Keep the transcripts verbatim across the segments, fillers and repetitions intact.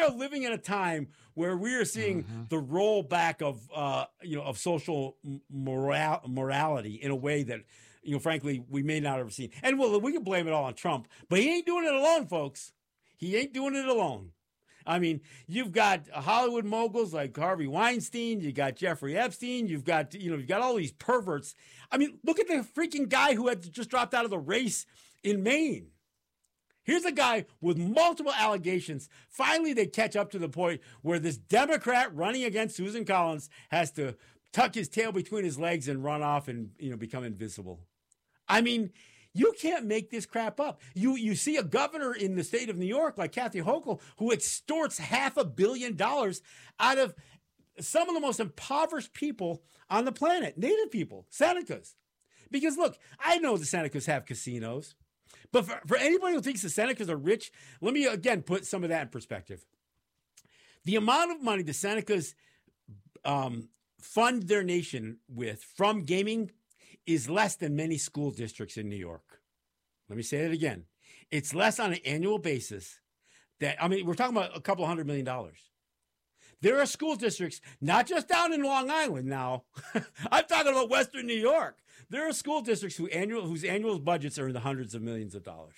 are living in a time where we are seeing mm-hmm. the rollback of, uh, you know, of social moral morality in a way that, you know, frankly, we may not have seen. And well, we can blame it all on Trump, but he ain't doing it alone, folks. He ain't doing it alone. I mean, you've got Hollywood moguls like Harvey Weinstein. You got Jeffrey Epstein. You've got, you know, you've got all these perverts. I mean, look at the freaking guy who had just dropped out of the race in Maine. Here's a guy with multiple allegations. Finally, they catch up to the point where this Democrat running against Susan Collins has to tuck his tail between his legs and run off and, you know, become invisible. I mean, you can't make this crap up. You you see a governor in the state of New York like Kathy Hochul who extorts half a billion dollars out of some of the most impoverished people on the planet, Native people, Senecas. Because look, I know the Senecas have casinos, but for, for anybody who thinks the Senecas are rich, let me again put some of that in perspective. The amount of money the Senecas um, fund their nation with from gaming is less than many school districts in New York. Let me say it again. It's less on an annual basis that, I mean, we're talking about a couple of hundred million dollars. There are school districts, not just down in Long Island now. I'm talking about Western New York. There are school districts who annual, whose annual budgets are in the hundreds of millions of dollars.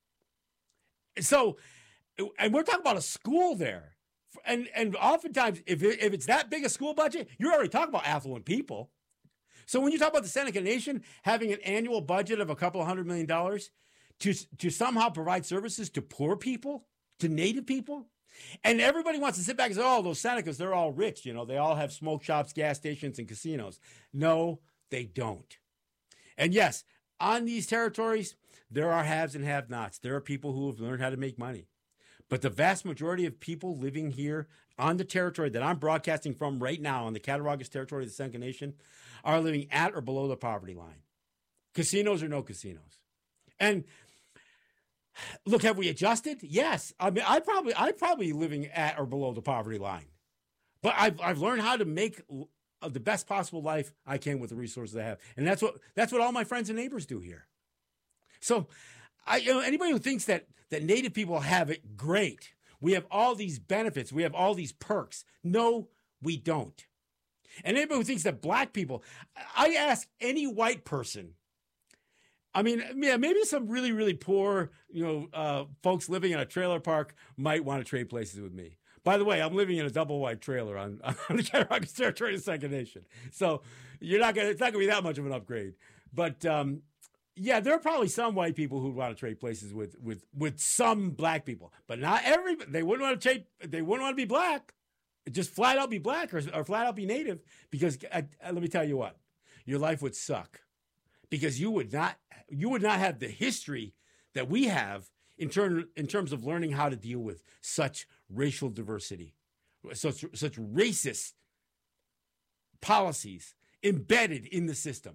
So, and we're talking about a school there. And, and oftentimes, if, it, if it's that big a school budget, you're already talking about affluent people. So when you talk about the Seneca Nation having an annual budget of a couple of hundred million dollars to, to somehow provide services to poor people, to Native people, and everybody wants to sit back and say, oh, those Senecas, they're all rich. You know, they all have smoke shops, gas stations, and casinos. No, they don't. And yes, on these territories, there are haves and have-nots. There are people who have learned how to make money. But the vast majority of people living here on the territory that I'm broadcasting from right now, on the Cattaraugus territory of the Seneca Nation, are living at or below the poverty line. Casinos or no casinos. And look, have we adjusted? Yes. I mean, I probably, I'm probably living at or below the poverty line. But I've, I've learned how to make the best possible life I can with the resources I have. And that's what, that's what all my friends and neighbors do here. So I, you know, anybody who thinks that, that Native people have it great, we have all these benefits, we have all these perks. No, we don't. And anybody who thinks that black people, I ask any white person, I mean, yeah, maybe some really, really poor, you know, uh, folks living in a trailer park might want to trade places with me. By the way, I'm living in a double wide trailer on, on the Cattaraugus territory of the Seneca Nation. So you're not gonna, it's not gonna be that much of an upgrade. But um, yeah, there are probably some white people who want to trade places with with with some black people, but not every. They wouldn't want to trade. They wouldn't want to be black. Just flat out be black or, or flat out be Native. Because uh, let me tell you what, your life would suck, because you would not you would not have the history that we have in terms in terms of learning how to deal with such racial diversity, such such racist policies embedded in the system.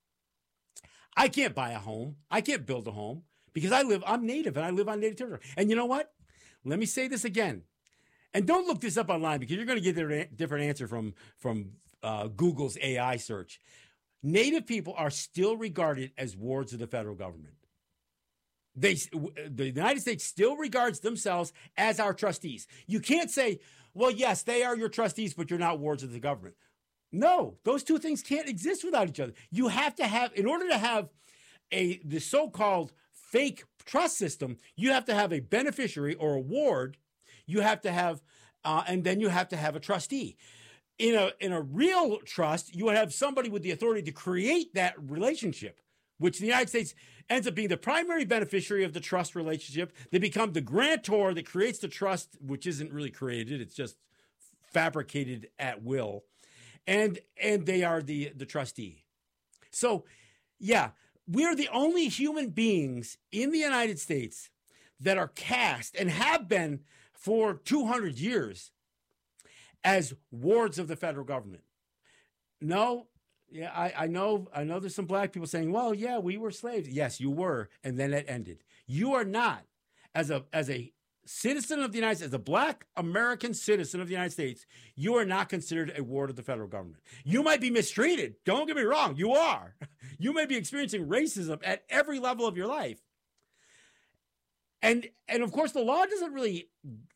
I can't buy a home. I can't build a home because I live, I'm Native and I live on Native territory. And you know what? Let me say this again. And don't look this up online because you're going to get a different answer from, from uh, Google's A I search. Native people are still regarded as wards of the federal government. They, the United States still regards themselves as our trustees. You can't say, well, yes, they are your trustees, but you're not wards of the government. No, those two things can't exist without each other. You have to have, in order to have a the so-called fake trust system, you have to have a beneficiary or a ward. You have to have, uh, and then you have to have a trustee. In a in a real trust, you would have somebody with the authority to create that relationship, which the United States ends up being the primary beneficiary of the trust relationship. They become the grantor that creates the trust, which isn't really created. It's just fabricated at will. And and they are the, the trustee. So, yeah, we are the only human beings in the United States that are cast and have been for two hundred years as wards of the federal government. No, yeah, I, I know I know there's some black people saying, well, yeah, we were slaves. Yes, you were, and then it ended. You are not, as a as a citizen of the United States, as a black American citizen of the United States, you are not considered a ward of the federal government. You might be mistreated. Don't get me wrong. You are. You may be experiencing racism at every level of your life. And, and of course, the law doesn't really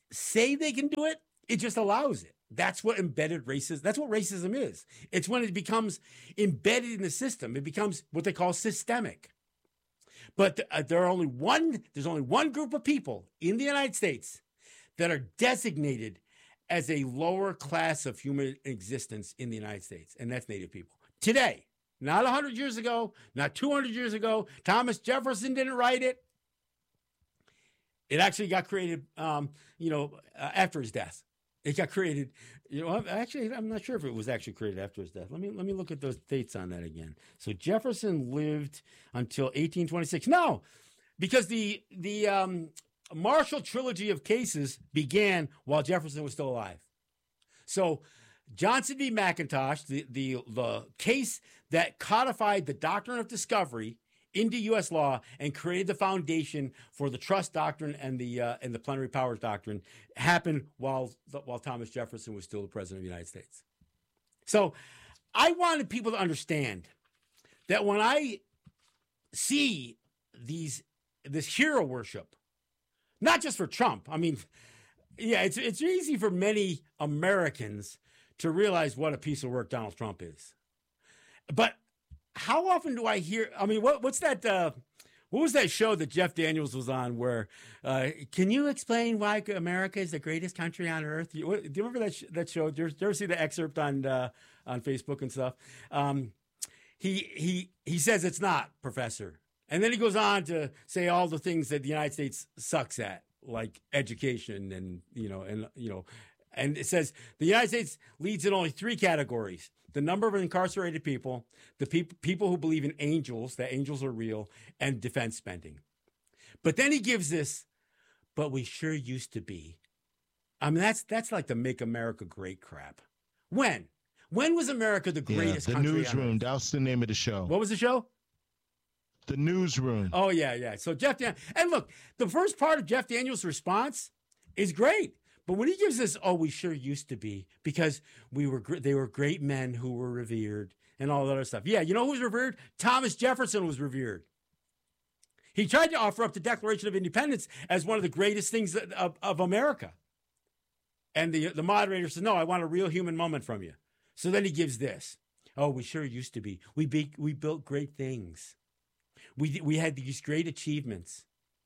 say they can do it, it just allows it. That's what embedded racism, that's what racism is. It's when it becomes embedded in the system. It becomes what they call systemic. But uh, there are only one, there's only one group of people in the United States that are designated as a lower class of human existence in the United States, and that's Native people. Today, not one hundred years ago, not two hundred years ago. Thomas Jefferson didn't write it. It actually got created, um, you know, uh, after his death. It got created, you know, actually, I'm not sure if it was actually created after his death. Let me let me look at those dates on that again. So Jefferson lived until eighteen twenty-six. No, because the the um, Marshall Trilogy of cases began while Jefferson was still alive. So Johnson v. McIntosh, the, the, the case that codified the doctrine of discovery into U S law and created the foundation for the trust doctrine and the uh, and the plenary powers doctrine, happened while while Thomas Jefferson was still the president of the United States. So I wanted people to understand that when I see these this hero worship, not just for Trump, I mean, yeah, it's it's easy for many Americans to realize what a piece of work Donald Trump is, but how often do I hear, I mean, what, what's that, uh, what was that show that Jeff Daniels was on where, uh, can you explain why America is the greatest country on earth? You, what, do you remember that sh- that show? Do you, do you ever see the excerpt on uh, on Facebook and stuff? Um, he, he, he says it's not, Professor. And then he goes on to say all the things that the United States sucks at, like education and, you know, and, you know, and it says the United States leads in only three categories: the number of incarcerated people, the people people who believe in angels, that angels are real, and defense spending. But then he gives this, but we sure used to be. I mean, that's that's like the Make America Great crap. When? When was America the greatest yeah, the country? The Newsroom. That's the name of the show. What was the show? The Newsroom. Oh, yeah, yeah. So Jeff Daniels, and look, the first part of Jeff Daniels' response is great. But when he gives this, oh, we sure used to be, because we were they were great men who were revered and all that other stuff. Yeah, you know who was revered? Thomas Jefferson was revered. He tried to offer up the Declaration of Independence as one of the greatest things of, of America. And the, the moderator said, no, I want a real human moment from you. So then he gives this. Oh, we sure used to be. We be, we built great things. We we had these great achievements.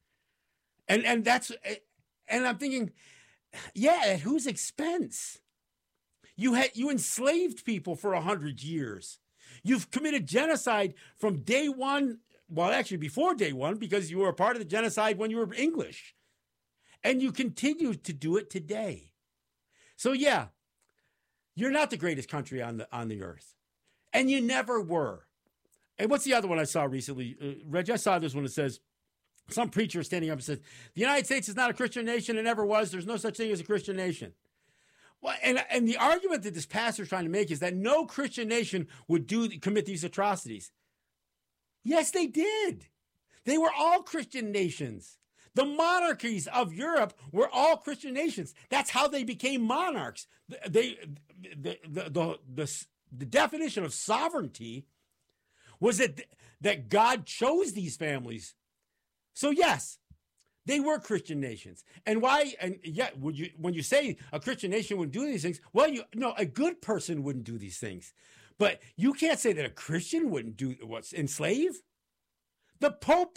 And and that's and I'm thinking, yeah, at whose expense? You had you enslaved people for a hundred years. You've committed genocide from day one. Well, actually, before day one, because you were a part of the genocide when you were English, and you continue to do it today. So, yeah, you're not the greatest country on the on the earth, and you never were. And what's the other one I saw recently, uh, Reg? I saw this one that says, some preacher standing up and says, the United States is not a Christian nation. It never was. There's no such thing as a Christian nation. Well, and, and the argument that this pastor is trying to make is that no Christian nation would do commit these atrocities. Yes, they did. They were all Christian nations. The monarchies of Europe were all Christian nations. That's how they became monarchs. They, the, the, the, the, the definition of sovereignty was that, that God chose these families. So yes, they were Christian nations. And why? And yet, would you when you say a Christian nation wouldn't do these things? Well, you no, a good person wouldn't do these things. But you can't say that a Christian wouldn't do what's enslave. The Pope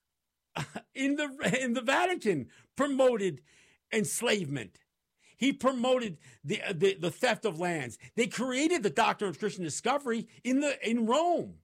in the in the Vatican promoted enslavement. He promoted the, the the theft of lands. They created the doctrine of Christian discovery in the in Rome.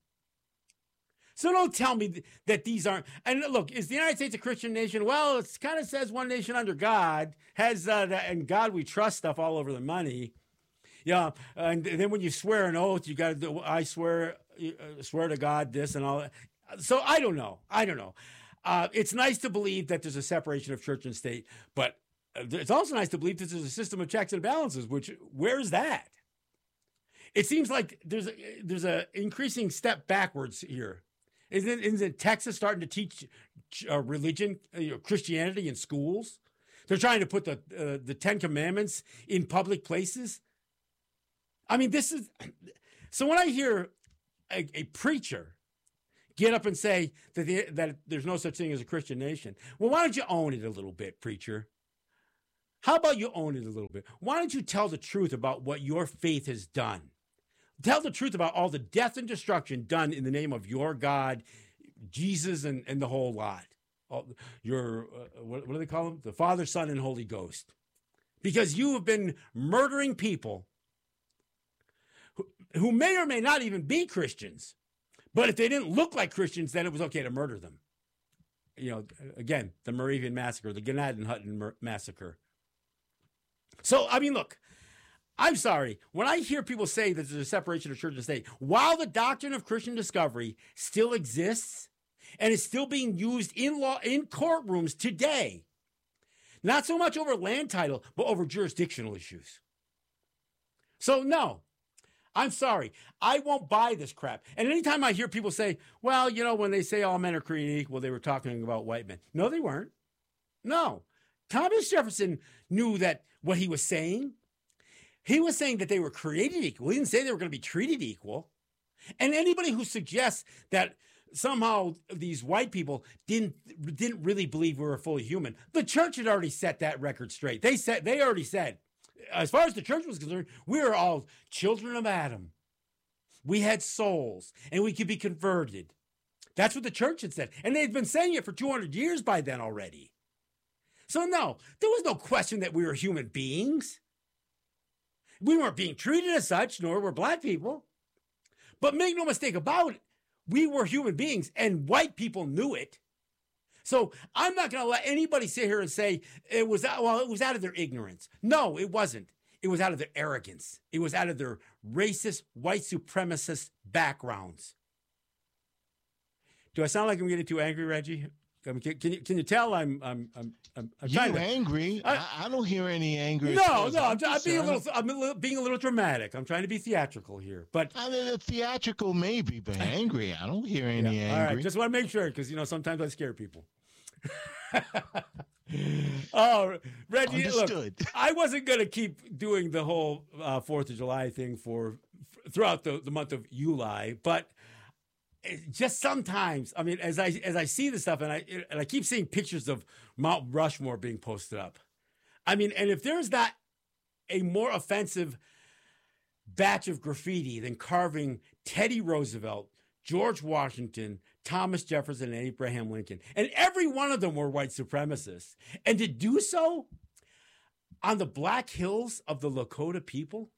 So don't tell me that these aren't. And look, is the United States a Christian nation? Well, it kind of says one nation under God, has uh, the, and God we trust stuff all over the money. Yeah, and then when you swear an oath, you got to do, I swear, uh, swear to God this and all that. So I don't know. I don't know. Uh, it's nice to believe that there's a separation of church and state, but it's also nice to believe that there's a system of checks and balances, which, where's that? It seems like there's a, there's a increasing step backwards here. Isn't, isn't Texas starting to teach uh, religion, uh, Christianity in schools? They're trying to put the uh, the Ten Commandments in public places. I mean, this is... So when I hear a, a preacher get up and say that, the, that there's no such thing as a Christian nation, well, why don't you own it a little bit, preacher? How about you own it a little bit? Why don't you tell the truth about what your faith has done? Tell the truth about all the death and destruction done in the name of your God, Jesus, and, and the whole lot. All, your, uh, what, what do they call them? The Father, Son, and Holy Ghost. Because you have been murdering people who, who may or may not even be Christians. But if they didn't look like Christians, then it was okay to murder them. You know, again, the Moravian Massacre, the Gnadenhutten Massacre. So, I mean, look, I'm sorry. When I hear people say that there's a separation of church and state, while the doctrine of Christian discovery still exists and is still being used in law in courtrooms today, not so much over land title, but over jurisdictional issues. So, no. I'm sorry. I won't buy this crap. And anytime I hear people say, well, you know, when they say all men are created equal, they were talking about white men. No, they weren't. No. Thomas Jefferson knew that what he was saying, he was saying that they were created equal. He didn't say they were going to be treated equal. And anybody who suggests that somehow these white people didn't didn't really believe we were fully human, the church had already set that record straight. They said they already said, as far as the church was concerned, we were all children of Adam. We had souls, and we could be converted. That's what the church had said. And they'd been saying it for two hundred years by then already. So no, there was no question that we were human beings. We weren't being treated as such, nor were black people. But make no mistake about it, we were human beings, and white people knew it. So I'm not going to let anybody sit here and say it was, well, it was out of their ignorance. No, it wasn't. It was out of their arrogance. It was out of their racist, white supremacist backgrounds. Do I sound like I'm getting too angry, Reggie? I mean, can, can you can you tell I'm I'm I'm I'm, I'm You're trying to, angry? I, I don't hear any anger. No, no, I'm, I'm being a little I'm a little, being a little dramatic. I'm trying to be theatrical here, but I mean, theatrical maybe, but angry. I don't hear any yeah, angry. all right, just want to make sure because you know sometimes I scare people. Oh, Reggie, Understood. Look, I wasn't going to keep doing the whole uh, Fourth of July thing for throughout the, the month of July, but just sometimes, I mean, as I as I see this stuff, and I and I keep seeing pictures of Mount Rushmore being posted up. I mean, and if there's not a more offensive batch of graffiti than carving Teddy Roosevelt, George Washington, Thomas Jefferson, and Abraham Lincoln, and every one of them were white supremacists, and to do so on the Black Hills of the Lakota people,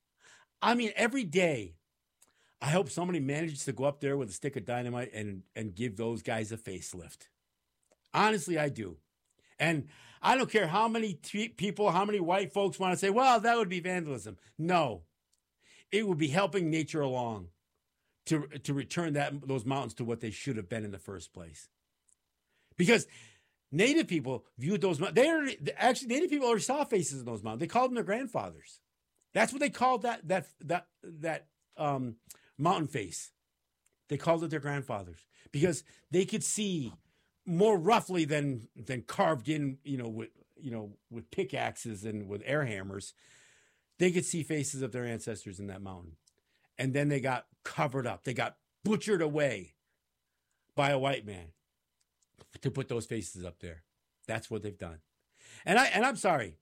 I mean, every day. I hope somebody manages to go up there with a stick of dynamite and, and give those guys a facelift. Honestly, I do. And I don't care how many t- people, how many white folks want to say, well, that would be vandalism. No, it would be helping nature along to, to return that those mountains to what they should have been in the first place. Because Native people viewed those mountains. They already, actually, Native people already saw faces in those mountains. They called them their grandfathers. That's what they called that, that, that, that, um, mountain face. They called it their grandfathers because they could see more roughly than than carved in, you know, with you know with pickaxes and with air hammers. They could see faces of their ancestors in that mountain, and then they got covered up. They got butchered away by a white man to put those faces up there. That's what they've done. And I and I'm sorry.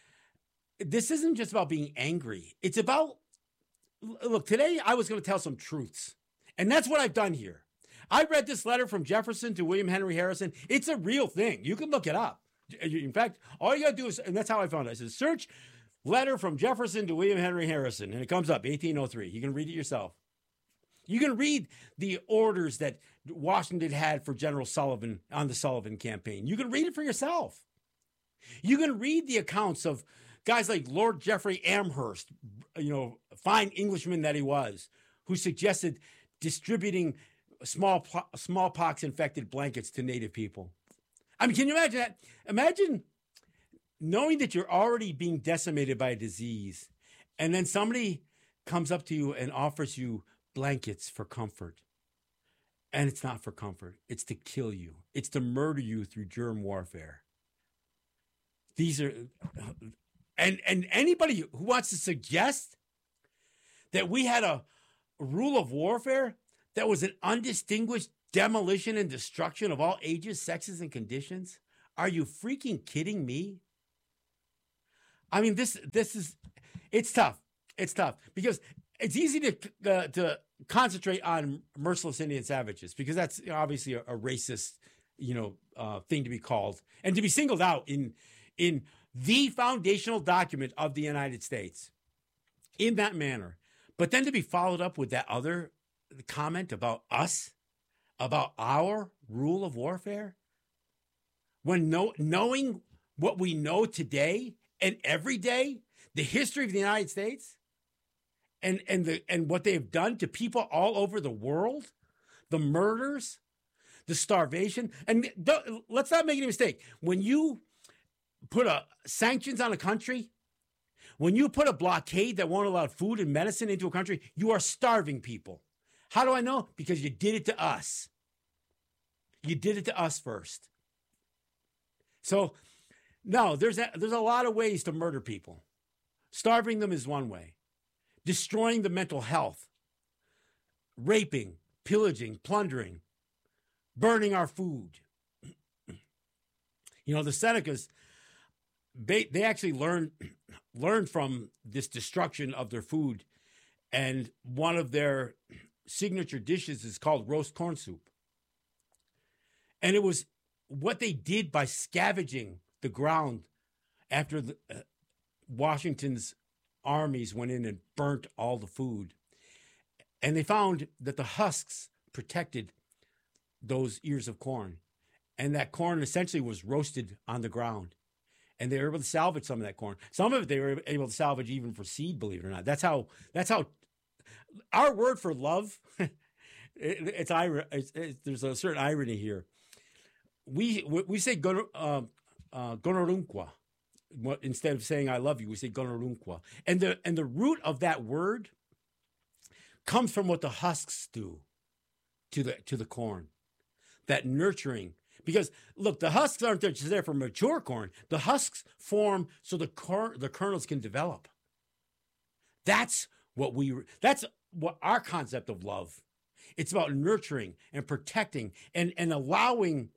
This isn't just about being angry. It's about Look, today I was going to tell some truths, and that's what I've done here. I read this letter from Jefferson to William Henry Harrison. It's a real thing. You can look it up. In fact, all you got to do is, and that's how I found it. I said, search letter from Jefferson to William Henry Harrison, and it comes up, eighteen oh three. You can read it yourself. You can read the orders that Washington had for General Sullivan on the Sullivan campaign. You can read it for yourself. You can read the accounts of guys like Lord Jeffrey Amherst, you know, fine Englishman that he was, who suggested distributing small smallpox-infected blankets to Native people. I mean, can you imagine that? Imagine knowing that you're already being decimated by a disease, and then somebody comes up to you and offers you blankets for comfort. And it's not for comfort. It's to kill you. It's to murder you through germ warfare. These are... And and anybody who wants to suggest that we had a rule of warfare that was an undistinguished demolition and destruction of all ages, sexes, and conditions, are you freaking kidding me? I mean, this this is it's tough. It's tough because it's easy to uh, to concentrate on merciless Indian savages because that's obviously a, a racist, you know, uh, thing to be called and to be singled out in in the foundational document of the United States in that manner. But then to be followed up with that other comment about us, about our rule of warfare, when know, knowing what we know today and every day, the history of the United States and, and, the, and what they have done to people all over the world, the murders, the starvation. And let's not make any mistake. When you put a, sanctions on a country, when you put a blockade that won't allow food and medicine into a country, you are starving people. How do I know? Because you did it to us. You did it to us first. So, no, there's a, there's a lot of ways to murder people. Starving them is one way. Destroying the mental health. Raping, pillaging, plundering. Burning our food. You know, the Senecas, they, they actually learned, learned from this destruction of their food. And one of their signature dishes is called roast corn soup. And it was what they did by scavenging the ground after the, uh, Washington's armies went in and burnt all the food. And they found that the husks protected those ears of corn. And that corn essentially was roasted on the ground. And they were able to salvage some of that corn. Some of it they were able to salvage even for seed, believe it or not. That's how, that's how our word for love, it, it's, it's, it's there's a certain irony here. We we say uh, uh, gonorunqua instead of saying I love you. We say gonorunqua, and the and the root of that word comes from what the husks do to the to the corn, that nurturing. Because look, the husks aren't just there for mature corn. The husks form so the cor- the kernels can develop. That's what we. That's what our concept of love. It's about nurturing and protecting and and allowing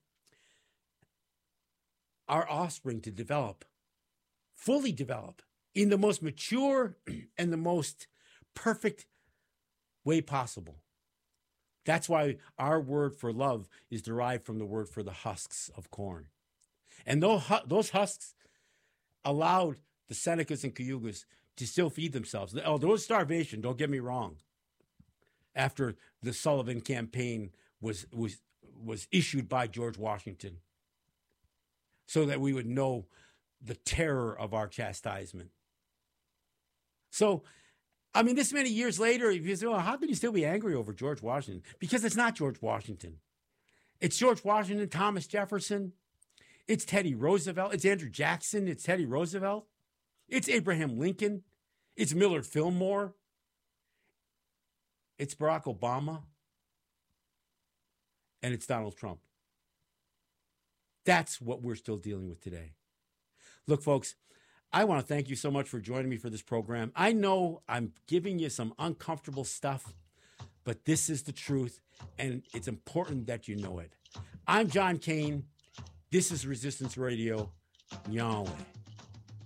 our offspring to develop, fully develop in the most mature and the most perfect way possible. That's why our word for love is derived from the word for the husks of corn. And those, those husks allowed the Senecas and Cayugas to still feed themselves. Oh, there was starvation, don't get me wrong, after the Sullivan campaign was, was, was issued by George Washington, so that we would know the terror of our chastisement. So, I mean, this many years later, if you say, well, how can you still be angry over George Washington? Because it's not George Washington. It's George Washington, Thomas Jefferson. It's Teddy Roosevelt. It's Andrew Jackson. It's Teddy Roosevelt. It's Abraham Lincoln. It's Millard Fillmore. It's Barack Obama. And it's Donald Trump. That's what we're still dealing with today. Look, folks, I want to thank you so much for joining me for this program. I know I'm giving you some uncomfortable stuff, but this is the truth, and it's important that you know it. I'm John Kane. This is Resistance Radio. Yahweh.